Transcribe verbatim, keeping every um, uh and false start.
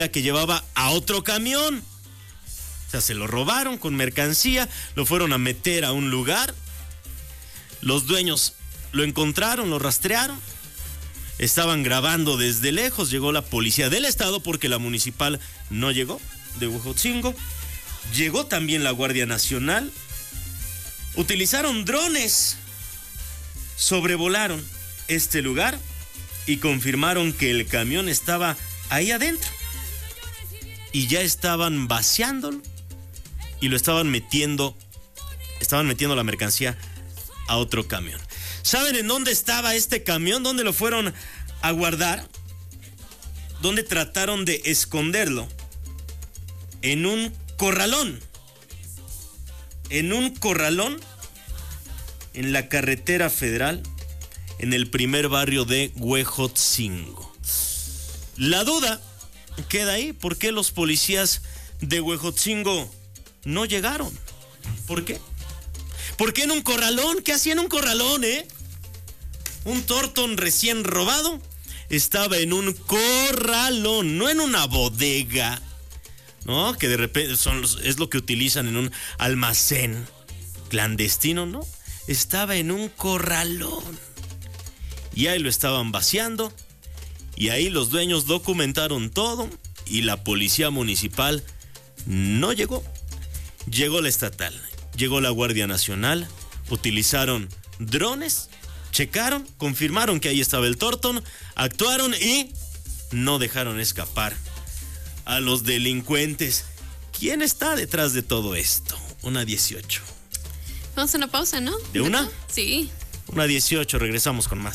que llevaba a otro camión. O sea, se lo robaron con mercancía, lo fueron a meter a un lugar. Los dueños lo encontraron, lo rastrearon. Estaban grabando desde lejos. Llegó la policía del estado porque la municipal no llegó, de Huejotzingo. Llegó también la Guardia Nacional. Utilizaron drones. Sobrevolaron este lugar y confirmaron que el camión estaba ahí adentro. Y ya estaban vaciándolo y lo estaban metiendo, estaban metiendo la mercancía a otro camión. ¿Saben en dónde estaba este camión? ¿Dónde lo fueron a guardar? ¿Dónde trataron de esconderlo? En un corralón. En un corralón en la carretera federal, en el primer barrio de Huejotzingo. La duda queda ahí. ¿Por qué los policías de Huejotzingo no llegaron? ¿Por qué? ¿Por qué en un corralón? ¿Qué hacía en un corralón, eh? Un Torton recién robado estaba en un corralón, no en una bodega, ¿no? Que de repente son los, es lo que utilizan en un almacén clandestino, ¿no? Estaba en un corralón. Y ahí lo estaban vaciando. Y ahí los dueños documentaron todo y la policía municipal no llegó. Llegó la estatal, llegó la Guardia Nacional, utilizaron drones, checaron, confirmaron que ahí estaba el Torton, actuaron y no dejaron escapar a los delincuentes. ¿Quién está detrás de todo esto? Una dieciocho. Vamos a una pausa, ¿no? ¿De una? Sí. Una dieciocho, regresamos con más.